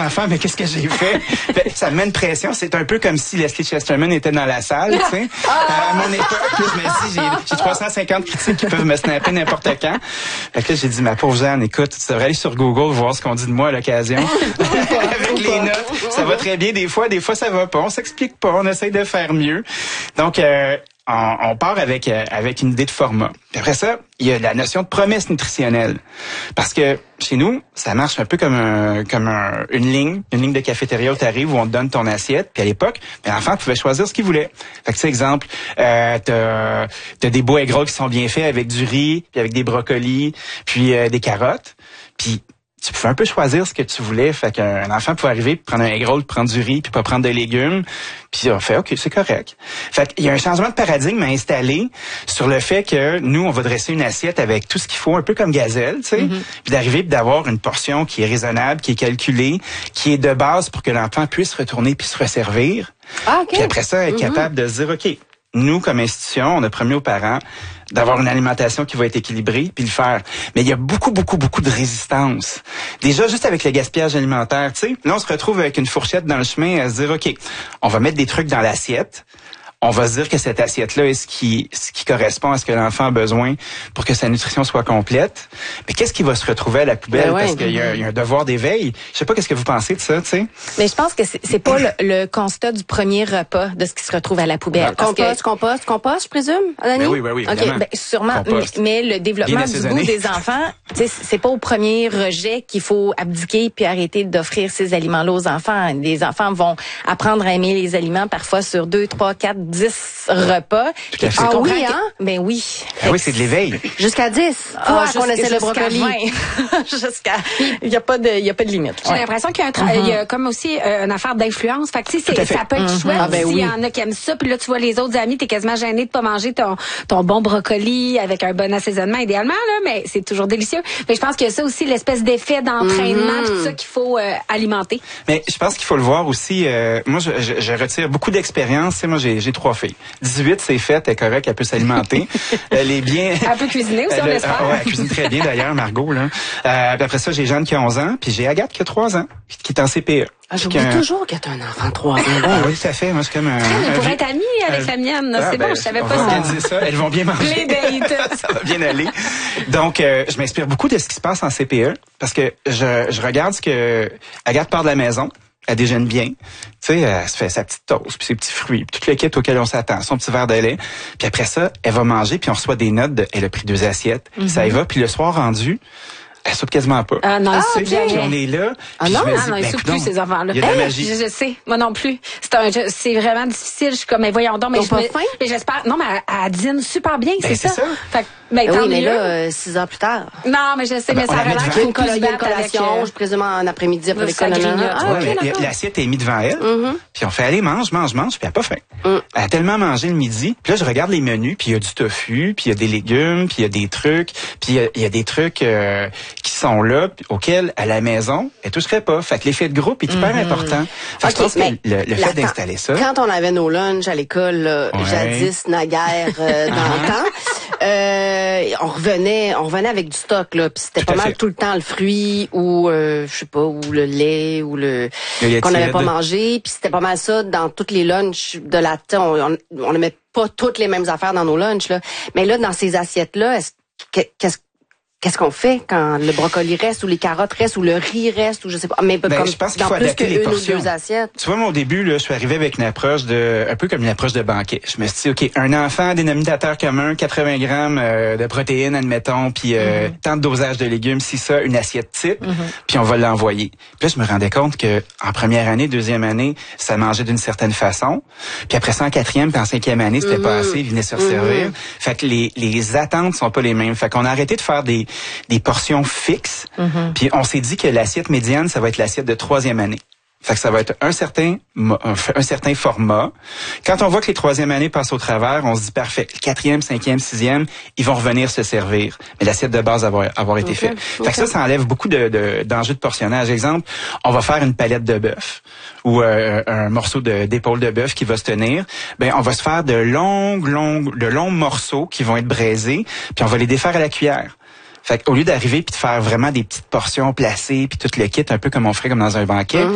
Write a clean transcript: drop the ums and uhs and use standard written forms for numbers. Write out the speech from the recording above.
enfants, mais qu'est-ce que j'ai fait? Ça me met une pression. C'est un peu comme si Leslie Chesterman était dans la salle, tu sais. À mon époque, là, je me dis, j'ai 350 critiques qui peuvent me snapper n'importe quand. Fait que là, j'ai dit, ma pauvre Jeanne, écoute, tu devrais aller sur Google voir ce qu'on dit de moi à l'occasion. Avec les notes. Ça va très bien des fois ça va pas. On s'explique pas, on essaye de faire mieux. Donc, on part avec une idée de format. Puis après ça, il y a la notion de promesse nutritionnelle. Parce que chez nous, ça marche un peu comme une ligne de cafétéria où t'arrives, où on te donne ton assiette. Puis à l'époque, l'enfant pouvait choisir ce qu'il voulait. Fait que, tu sais, exemple, t'as des bois et gras qui sont bien faits avec du riz, puis avec des brocolis, puis des carottes. Puis tu pouvais un peu choisir ce que tu voulais. Fait qu'un enfant pouvait arriver, prendre un egg roll, prendre du riz, puis pas prendre de légumes. Puis on fait, OK, c'est correct. Fait qu'il y a un changement de paradigme à installer sur le fait que nous, on va dresser une assiette avec tout ce qu'il faut, un peu comme Gazelle, tu sais. Mm-hmm. Puis d'arriver puis d'avoir une portion qui est raisonnable, qui est calculée, qui est de base pour que l'enfant puisse retourner puis se resservir. Ah, OK. Puis après ça, être capable de se dire, OK, nous, comme institution, on a promis aux parents d'avoir une alimentation qui va être équilibrée, puis le faire. Mais il y a beaucoup de résistance. Déjà, juste avec le gaspillage alimentaire, tu sais, là, on se retrouve avec une fourchette dans le chemin à se dire, OK, on va mettre des trucs dans l'assiette. On va se dire que cette assiette-là est ce qui correspond à ce que l'enfant a besoin pour que sa nutrition soit complète. Mais qu'est-ce qui va se retrouver à la poubelle? Parce qu'il y a un devoir d'éveil. Je sais pas qu'est-ce que vous pensez de ça, tu sais. Mais je pense que c'est pas le constat du premier repas de ce qui se retrouve à la poubelle. Compost, je présume, Annie? Oui, OK, sûrement. Mais le développement du goût des enfants, tu sais, c'est pas au premier rejet qu'il faut abdiquer puis arrêter d'offrir ces aliments-là aux enfants. Les enfants vont apprendre à aimer les aliments parfois sur 2, 3, 4, 10 repas. Ah oui, hein? Ben oui. Ah oui, c'est de l'éveil. Jusqu'à 10. Qu'on essaie le brocoli. Il y a pas de limite. J'ai l'impression qu'il y a comme aussi une affaire d'influence. Fait que tu sais, ça peut être chouette s'il y en a qui aiment ça, puis là tu vois les autres amis, t'es quasiment gêné de pas manger ton bon brocoli avec un bon assaisonnement idéalement là, mais c'est toujours délicieux. Mais je pense qu'il y a ça aussi l'espèce d'effet d'entraînement, tout ça qu'il faut alimenter. Mais je pense qu'il faut le voir aussi. Moi, je retire beaucoup d'expérience. Tu sais, moi, j'ai 3 filles. 18, c'est fait, elle est correcte, elle peut s'alimenter. Elle est bien. Elle peut cuisiner aussi, on l'espère. Ouais, elle cuisine très bien d'ailleurs, Margot là. Puis après ça, j'ai Jeanne qui a 11 ans, puis j'ai Agathe qui a 3 ans, qui est en CPE. J'oublie toujours que t'as un enfant de 3 ans. Oui, ça fait. Moi, c'est comme un. Elle pourrait être amie avec la mienne. C'est bon, je savais pas ça. On va organiser ça. Elles vont bien manger. Les dates. Ça va bien aller. Donc, je m'inspire beaucoup de ce qui se passe en CPE parce que je regarde ce que Agathe part de la maison. Elle déjeune bien. Tu sais, elle se fait sa petite toast, puis ses petits fruits, puis toute l'équipe auquel on s'attend, son petit verre de lait. Puis après ça, elle va manger, puis on reçoit des notes de « elle a pris 2 assiettes ». Ça y va, puis le soir rendu, elle soupe quasiment pas. Ah non, puis on est là. Ah non, ils soupent plus ces enfants-là. Il y a de la magie. Je sais, moi non plus. C'est vraiment difficile. Je suis comme, mais voyons donc, mais j'espère. Non, mais elle dîne super bien, c'est ça. Fait que, oui, mais là, 6 heures plus tard. Non, mais je sais, mais ça relâche une collation, je présume en après-midi après l'école. L'assiette est mise devant elle, puis on fait aller mange, puis elle a pas faim. Elle a tellement mangé le midi. Puis là, je regarde les menus, puis il y a du tofu, puis il y a des légumes, puis il y a des trucs, puis il y a des trucs qui sont là, auxquels à la maison, elle toucherait pas. Fait que l'effet de groupe est hyper important. Fait que je pense que le fait d'installer ça. Quand on avait nos lunchs à l'école, jadis, naguère, dans le temps, on revenait avec du stock là, puis c'était pas mal tout le temps le fruit ou je sais pas, ou le lait ou le qu'on n'avait pas mangé, puis c'était pas mal ça dans toutes les lunchs de la on ne met pas toutes les mêmes affaires dans nos lunchs là, mais là dans ces assiettes là, qu'est-ce qu'on fait quand le brocoli reste ou les carottes restent ou le riz reste ou je sais pas, mais comme je pense qu'il dans faut plus adapter les portions. Ou 2 assiettes. Tu vois, moi, au début, là, je suis arrivé avec une approche un peu comme une approche de banquet. Je me suis dit, OK, un enfant, dénominateur commun, 80 grammes de protéines, admettons, puis tant de dosage de légumes, si ça, une assiette type, puis on va l'envoyer. Puis là, je me rendais compte que en première année, deuxième année, ça mangeait d'une certaine façon. Puis après ça, en 4e puis en 5e année, c'était pas assez, il venait se resservir. Fait que les attentes sont pas les mêmes. Fait qu'on a arrêté de faire des portions fixes. Puis on s'est dit que l'assiette médiane, ça va être l'assiette de 3e année. Fait que ça va être un certain format. Quand on voit que les 3e années passent au travers, on se dit parfait. 4e, 5e, 6e, ils vont revenir se servir. Mais l'assiette de base avoir été faite. Fait que ça enlève beaucoup d'enjeux de portionnage. Exemple, on va faire une palette de bœuf ou un morceau d'épaule de bœuf qui va se tenir. Ben, on va se faire de longs morceaux qui vont être braisés, puis on va les défaire à la cuillère. Fait qu'au lieu d'arriver puis de faire vraiment des petites portions placées puis tout le kit un peu comme on ferait comme dans un banquet,